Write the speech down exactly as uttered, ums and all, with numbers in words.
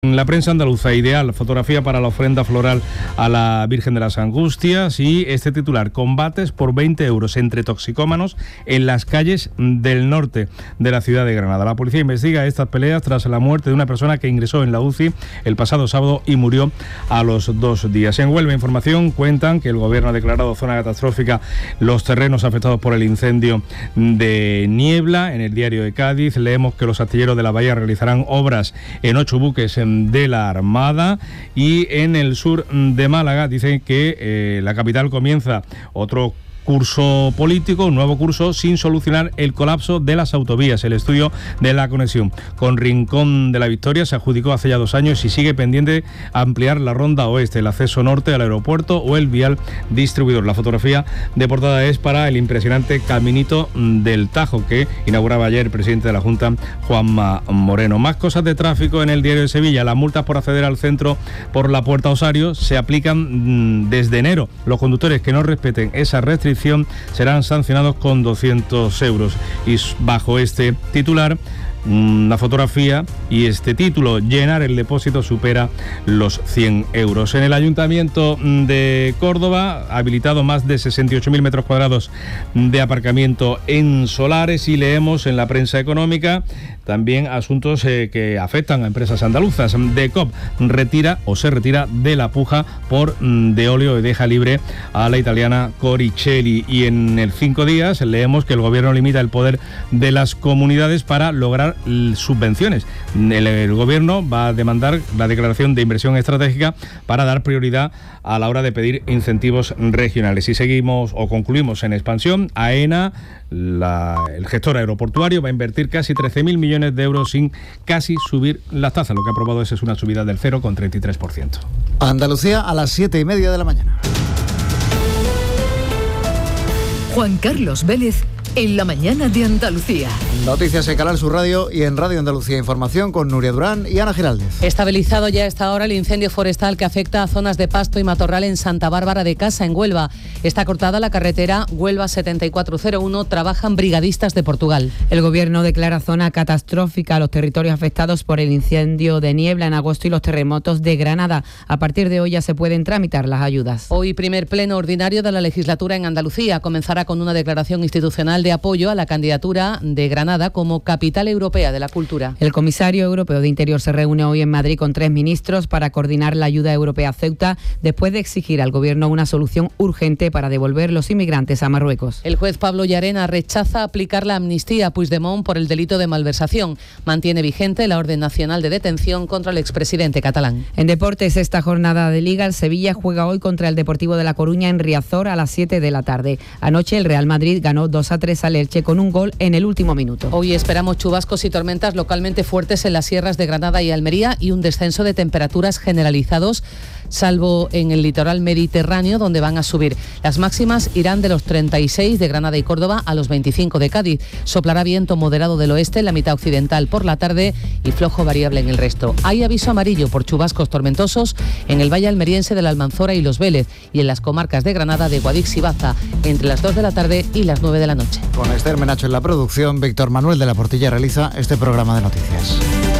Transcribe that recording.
La prensa andaluza, ideal, fotografía para la ofrenda floral a la Virgen de las Angustias, y este titular: combates por veinte euros entre toxicómanos en las calles del norte de la ciudad de Granada. La policía investiga estas peleas tras la muerte de una persona que ingresó en la U C I el pasado sábado y murió a los dos días. En Huelva Información cuentan que el gobierno ha declarado zona catastrófica los terrenos afectados por el incendio de Niebla. En el Diario de Cádiz leemos que los astilleros de la Bahía realizarán obras en ocho buques en de la Armada, y en el sur de Málaga dicen que eh, la capital comienza otro curso político, un nuevo curso sin solucionar el colapso de las autovías. El estudio de la conexión con Rincón de la Victoria se adjudicó hace ya dos años y sigue pendiente ampliar la ronda oeste, el acceso norte al aeropuerto o el vial distribuidor. La fotografía de portada es para el impresionante Caminito del Tajo que inauguraba ayer el presidente de la Junta, Juanma Moreno. Más cosas de tráfico en el Diario de Sevilla. Las multas por acceder al centro por la Puerta Osario se aplican desde enero. Los conductores que no respeten esa restricción serán sancionados con doscientos euros. Y bajo este titular, una fotografía y este título: llenar el depósito supera los cien euros. En el Ayuntamiento de Córdoba, habilitado más de sesenta y ocho mil metros cuadrados de aparcamiento en solares, y leemos en la prensa económica también asuntos eh, que afectan a empresas andaluzas. D E C O P retira o se retira de la puja por mm, Deolio y deja libre a la italiana Coricelli. Y en el Cinco Días leemos que el gobierno limita el poder de las comunidades para lograr subvenciones. El, el gobierno va a demandar la declaración de inversión estratégica para dar prioridad a la hora de pedir incentivos regionales. Y seguimos o concluimos en expansión. AENA, la, el gestor aeroportuario, va a invertir casi trece mil millones de euros sin casi subir las tasas. Lo que ha aprobado es una subida del cero coma treinta y tres por ciento. Andalucía a las siete y media de la mañana. Juan Carlos Vélez en la mañana de Andalucía. Noticias en Canal Sur Radio y en Radio Andalucía Información con Nuria Durán y Ana Giraldez. Estabilizado ya a esta hora el incendio forestal que afecta a zonas de pasto y matorral en Santa Bárbara de Casa, en Huelva. Está cortada la carretera Huelva setenta y cuatro cero uno, trabajan brigadistas de Portugal. El gobierno declara zona catastrófica a los territorios afectados por el incendio de Niebla en agosto y los terremotos de Granada. A partir de hoy ya se pueden tramitar las ayudas. Hoy primer pleno ordinario de la legislatura en Andalucía. Comenzará con una declaración institucional de apoyo a la candidatura de Granada como capital europea de la cultura. El comisario europeo de Interior se reúne hoy en Madrid con tres ministros para coordinar la ayuda europea a Ceuta, después de exigir al gobierno una solución urgente para devolver los inmigrantes a Marruecos. El juez Pablo Llarena rechaza aplicar la amnistía a Puigdemont por el delito de malversación. Mantiene vigente la orden nacional de detención contra el expresidente catalán. En deportes, esta jornada de Liga, el Sevilla juega hoy contra el Deportivo de La Coruña en Riazor a las siete de la tarde. Anoche el Real Madrid ganó dos a tres al Elche con un gol en el último minuto. Hoy esperamos chubascos y tormentas localmente fuertes en las sierras de Granada y Almería y un descenso de temperaturas generalizados, salvo en el litoral mediterráneo, donde van a subir. Las máximas irán de los treinta y seis de Granada y Córdoba a los veinticinco de Cádiz. Soplará viento moderado del oeste en la mitad occidental por la tarde y flojo variable en el resto. Hay aviso amarillo por chubascos tormentosos en el valle almeriense de la Almanzora y Los Vélez, y en las comarcas de Granada, de Guadix y Baza, entre las dos de la tarde y las nueve de la noche. Con Esther Menacho en la producción, Víctor Manuel de la Portilla realiza este programa de noticias.